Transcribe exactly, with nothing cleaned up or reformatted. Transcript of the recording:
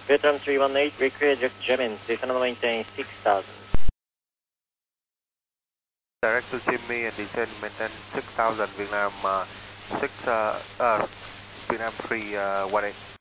Vietnam three one eight, request just Jimin, descend maintain six thousand. Direct to Jimmy and descend maintain six thousand, Vietnam uh, six, uh, uh, Vietnam three one eight.